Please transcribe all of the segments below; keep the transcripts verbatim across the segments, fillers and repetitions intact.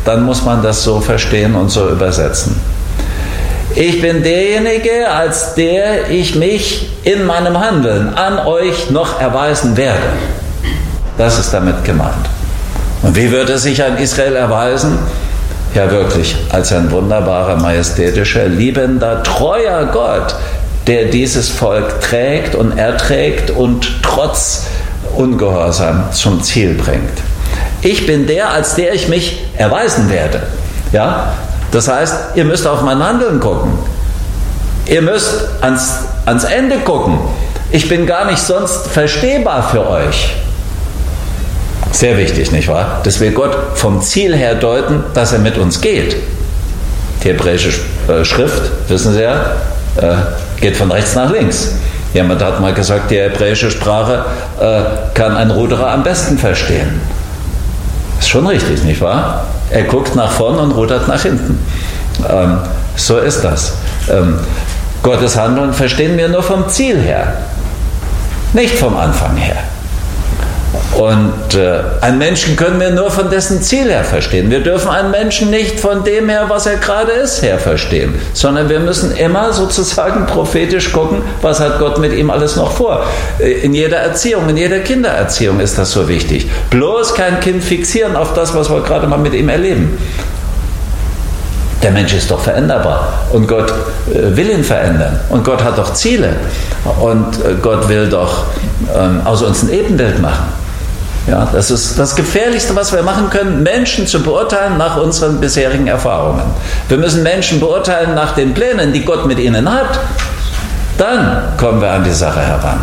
dann muss man das so verstehen und so übersetzen. Ich bin derjenige, als der ich mich in meinem Handeln an euch noch erweisen werde. Das ist damit gemeint. Und wie wird er sich an Israel erweisen? Ja, wirklich, als ein wunderbarer, majestätischer, liebender, treuer Gott, der dieses Volk trägt und erträgt und trotz Ungehorsam zum Ziel bringt. Ich bin der, als der ich mich erweisen werde. Ja? Das heißt, ihr müsst auf mein Handeln gucken. Ihr müsst ans, ans Ende gucken. Ich bin gar nicht sonst verstehbar für euch. Sehr wichtig, nicht wahr? Dass wir Gott vom Ziel her deuten, dass er mit uns geht. Die hebräische Schrift, wissen Sie ja, geht von rechts nach links. Jemand hat mal gesagt, die hebräische Sprache kann ein Ruderer am besten verstehen. Ist schon richtig, nicht wahr? Er guckt nach vorn und rudert nach hinten. Ähm, so ist das. Ähm, Gottes Handeln verstehen wir nur vom Ziel her, nicht vom Anfang her. Und äh, einen Menschen können wir nur von dessen Ziel her verstehen. Wir dürfen einen Menschen nicht von dem her, was er gerade ist, her verstehen, sondern wir müssen immer sozusagen prophetisch gucken, was hat Gott mit ihm alles noch vor. In jeder Erziehung, in jeder Kindererziehung ist das so wichtig. Bloß kein Kind fixieren auf das, was wir gerade mal mit ihm erleben. Der Mensch ist doch veränderbar und Gott äh, will ihn verändern und Gott hat doch Ziele und äh, Gott will doch ähm, aus uns ein Ebenbild machen. Ja, das ist das Gefährlichste, was wir machen können, Menschen zu beurteilen nach unseren bisherigen Erfahrungen. Wir müssen Menschen beurteilen nach den Plänen, die Gott mit ihnen hat. Dann kommen wir an die Sache heran.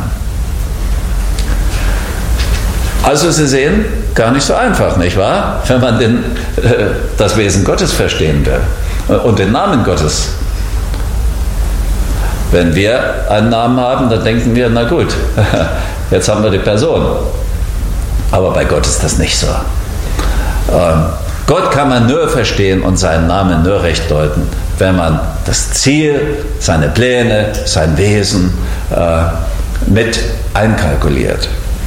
Also Sie sehen, gar nicht so einfach, nicht wahr? Wenn man den, äh, das Wesen Gottes verstehen will und den Namen Gottes. Wenn wir einen Namen haben, dann denken wir, na gut, jetzt haben wir die Person. Aber bei Gott ist das nicht so. Ähm, Gott kann man nur verstehen und seinen Namen nur recht deuten, wenn man das Ziel, seine Pläne, sein Wesen äh, mit einkalkuliert.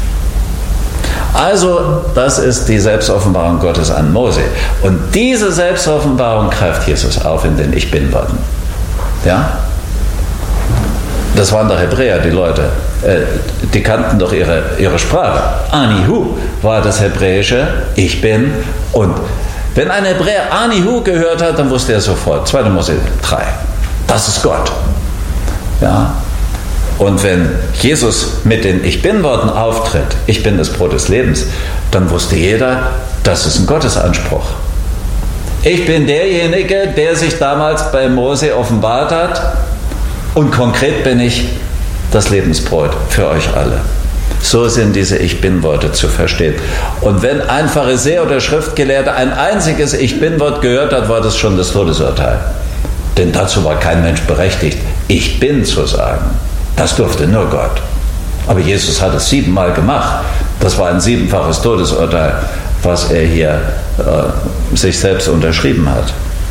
Also, das ist die Selbstoffenbarung Gottes an Mose. Und diese Selbstoffenbarung greift Jesus auf in den Ich Bin-Worten. Ja? Das waren doch Hebräer, die Leute. Die kannten doch ihre, ihre Sprache. Anihu war das hebräische Ich Bin. Und wenn ein Hebräer Anihu gehört hat, dann wusste er sofort, zweiter Mose drei, das ist Gott. Ja? Und wenn Jesus mit den Ich Bin-Worten auftritt, ich bin das Brot des Lebens, dann wusste jeder, das ist ein Gottesanspruch. Ich bin derjenige, der sich damals bei Mose offenbart hat und konkret bin ich das Lebensbrot für euch alle. So sind diese Ich Bin-Worte zu verstehen. Und wenn ein Pharisäer oder Schriftgelehrter ein einziges Ich Bin-Wort gehört hat, war das schon das Todesurteil. Denn dazu war kein Mensch berechtigt, Ich Bin zu sagen. Das durfte nur Gott. Aber Jesus hat es siebenmal gemacht. Das war ein siebenfaches Todesurteil, was er hier äh, sich selbst unterschrieben hat.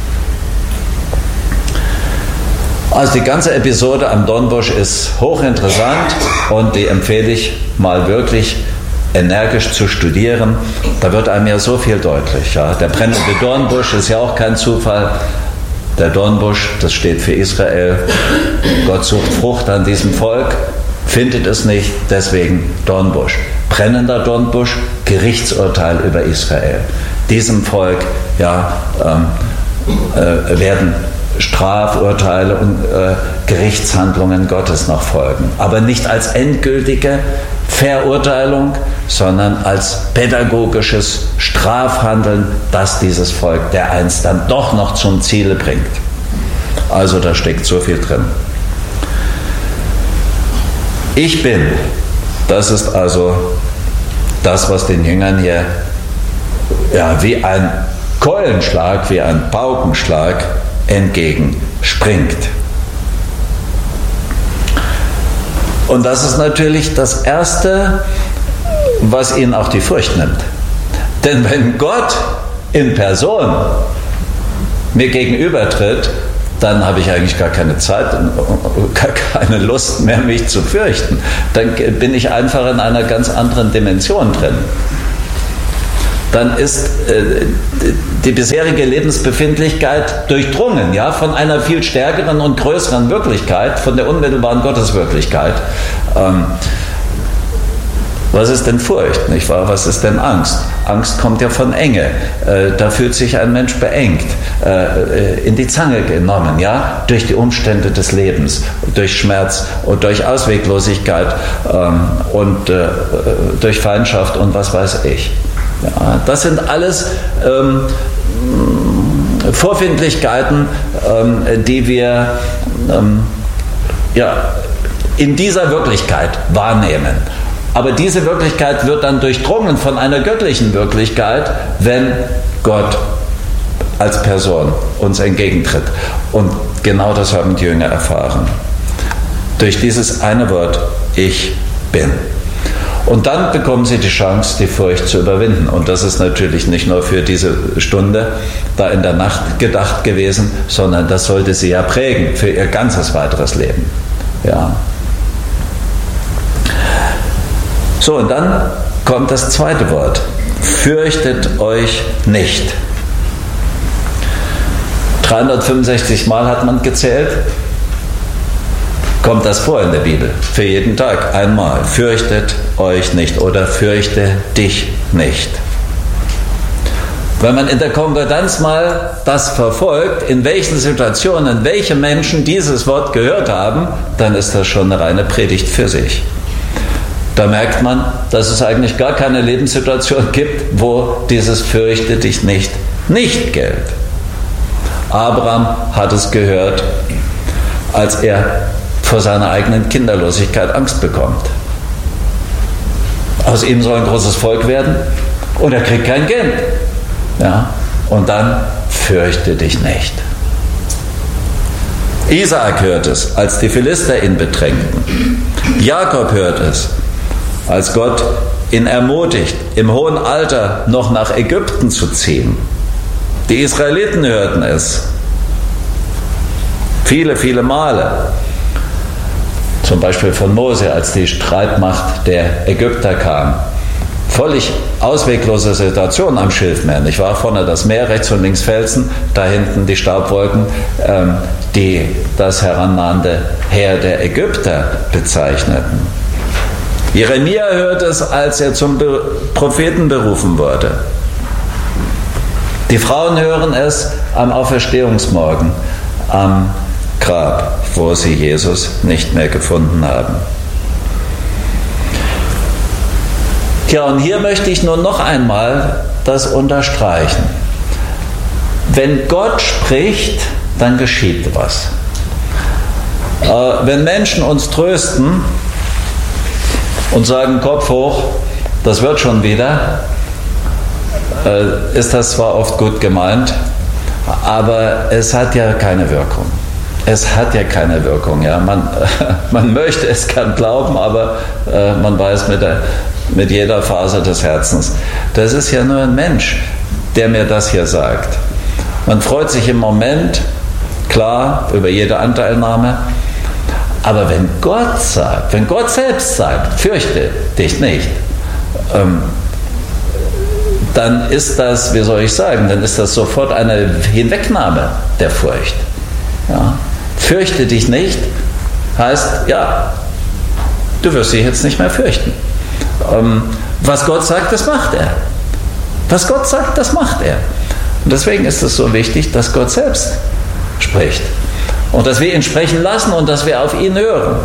Also die ganze Episode am Dornbusch ist hochinteressant und die empfehle ich mal wirklich energisch zu studieren. Da wird einem ja so viel deutlich. Ja. Der brennende Dornbusch ist ja auch kein Zufall. Der Dornbusch, das steht für Israel. Gott sucht Frucht an diesem Volk, findet es nicht, deswegen Dornbusch. Brennender Dornbusch, Gerichtsurteil über Israel. Diesem Volk ja, ähm, äh, werden Strafurteile und äh, Gerichtshandlungen Gottes noch folgen. Aber nicht als endgültige Verurteilung, sondern als pädagogisches Strafhandeln, das dieses Volk dereinst dann doch noch zum Ziele bringt. Also da steckt so viel drin. Ich bin, das ist also das, was den Jüngern hier ja, wie ein Keulenschlag, wie ein Paukenschlag entgegenspringt. Und das ist natürlich das Erste, was ihnen auch die Furcht nimmt. Denn wenn Gott in Person mir gegenübertritt, dann habe ich eigentlich gar keine Zeit und gar keine Lust mehr, mich zu fürchten. Dann bin ich einfach in einer ganz anderen Dimension drin. dann ist äh, die bisherige Lebensbefindlichkeit durchdrungen, ja, von einer viel stärkeren und größeren Wirklichkeit, von der unmittelbaren Gotteswirklichkeit. Ähm, Was ist denn Furcht, nicht wahr? Was ist denn Angst? Angst kommt ja von Enge. Äh, da fühlt sich ein Mensch beengt, äh, in die Zange genommen, ja, durch die Umstände des Lebens, durch Schmerz und durch Ausweglosigkeit ähm, und äh, durch Feindschaft und was weiß ich. Ja, das sind alles ähm, Vorfindlichkeiten, ähm, die wir ähm, ja, in dieser Wirklichkeit wahrnehmen. Aber diese Wirklichkeit wird dann durchdrungen von einer göttlichen Wirklichkeit, wenn Gott als Person uns entgegentritt. Und genau das haben die Jünger erfahren. Durch dieses eine Wort, ich bin. Und dann bekommen sie die Chance, die Furcht zu überwinden. Und das ist natürlich nicht nur für diese Stunde da in der Nacht gedacht gewesen, sondern das sollte sie ja prägen für ihr ganzes weiteres Leben. Ja. So, und dann kommt das zweite Wort. Fürchtet euch nicht. dreihundertfünfundsechzig Mal hat man gezählt. Kommt das vor in der Bibel? Für jeden Tag einmal. Fürchtet euch nicht oder fürchte dich nicht. Wenn man in der Konkordanz mal das verfolgt, in welchen Situationen welche Menschen dieses Wort gehört haben, dann ist das schon eine reine Predigt für sich. Da merkt man, dass es eigentlich gar keine Lebenssituation gibt, wo dieses Fürchte dich nicht nicht gilt. Abraham hat es gehört, als er vor seiner eigenen Kinderlosigkeit Angst bekommt. Aus ihm soll ein großes Volk werden und er kriegt kein Kind. Ja? Und dann fürchte dich nicht. Isaak hört es, als die Philister ihn bedrängten. Jakob hört es, als Gott ihn ermutigt, im hohen Alter noch nach Ägypten zu ziehen. Die Israeliten hörten es. Viele, viele Male. Zum Beispiel von Mose, als die Streitmacht der Ägypter kam. Völlig ausweglose Situation am Schilfmeer, nicht wahr? Vorne das Meer, rechts und links Felsen, da hinten die Staubwolken, ähm, die das herannahende Heer der Ägypter bezeichneten. Jeremia hört es, als er zum Propheten berufen wurde. Die Frauen hören es am Auferstehungsmorgen, am Grab, wo sie Jesus nicht mehr gefunden haben. Tja, und hier möchte ich nur noch einmal das unterstreichen. Wenn Gott spricht, dann geschieht was. Äh, wenn Menschen uns trösten und sagen, Kopf hoch, das wird schon wieder, äh, ist das zwar oft gut gemeint, aber es hat ja keine Wirkung. Es hat ja keine Wirkung. Ja? Man, man möchte es gern glauben, aber äh, man weiß mit, der, mit jeder Faser des Herzens, das ist ja nur ein Mensch, der mir das hier sagt. Man freut sich im Moment, klar, über jede Anteilnahme, aber wenn Gott sagt, wenn Gott selbst sagt, fürchte dich nicht, ähm, dann ist das, wie soll ich sagen, dann ist das sofort eine Hinwegnahme der Furcht. Ja. Fürchte dich nicht heißt, ja, du wirst dich jetzt nicht mehr fürchten. Ähm, was Gott sagt, das macht er. Was Gott sagt, das macht er. Und deswegen ist es so wichtig, dass Gott selbst spricht. Und dass wir ihn sprechen lassen und dass wir auf ihn hören.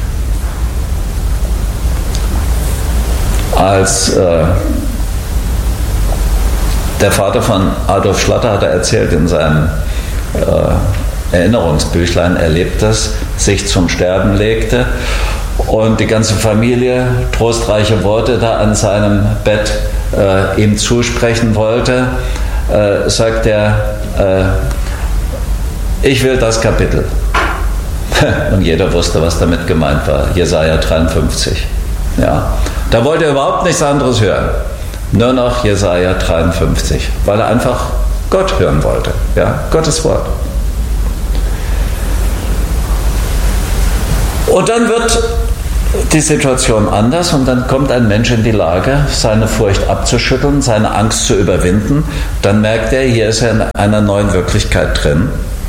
Als äh, der Vater von Adolf Schlatter hat er erzählt in seinem äh, Erinnerungsbüchlein, er lebt das, sich zum Sterben legte und die ganze Familie trostreiche Worte da an seinem Bett äh, ihm zusprechen wollte, äh, sagt er, äh, ich will das Kapitel. Und jeder wusste, was damit gemeint war. Jesaja dreiundfünfzig. Ja. Da wollte er überhaupt nichts anderes hören. Nur noch Jesaja dreiundfünfzig. Weil er einfach Gott hören wollte. Ja, Gottes Wort. Und dann wird die Situation anders und dann kommt ein Mensch in die Lage, seine Furcht abzuschütteln, seine Angst zu überwinden. Dann merkt er, hier ist er in einer neuen Wirklichkeit drin.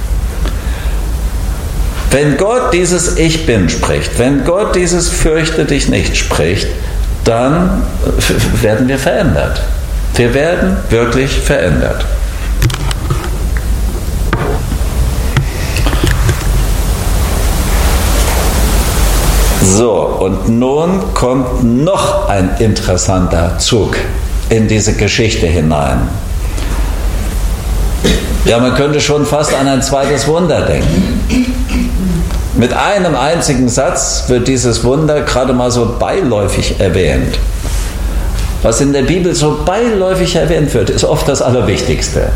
Wenn Gott dieses Ich Bin spricht, wenn Gott dieses Fürchte dich nicht spricht, dann werden wir verändert. Wir werden wirklich verändert. So, und nun kommt noch ein interessanter Zug in diese Geschichte hinein. Ja, man könnte schon fast an ein zweites Wunder denken. Mit einem einzigen Satz wird dieses Wunder gerade mal so beiläufig erwähnt. Was in der Bibel so beiläufig erwähnt wird, ist oft das Allerwichtigste.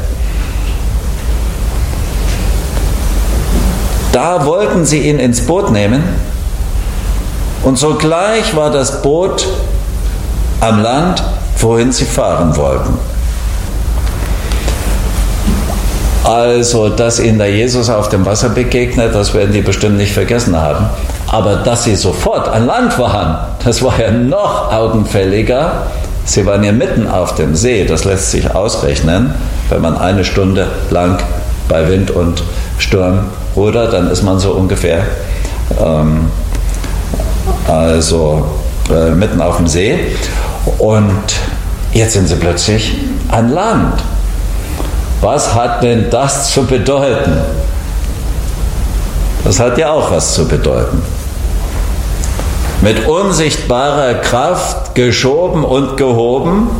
Da wollten sie ihn ins Boot nehmen und sogleich war das Boot am Land, wohin sie fahren wollten. Also, dass ihnen da Jesus auf dem Wasser begegnet, das werden die bestimmt nicht vergessen haben. Aber dass sie sofort an Land waren, das war ja noch augenfälliger. Sie waren ja mitten auf dem See, das lässt sich ausrechnen. Wenn man eine Stunde lang bei Wind und Sturm rudert, dann ist man so ungefähr ähm, also äh, mitten auf dem See. Und jetzt sind sie plötzlich an Land. Was hat denn das zu bedeuten? Das hat ja auch was zu bedeuten. Mit unsichtbarer Kraft geschoben und gehoben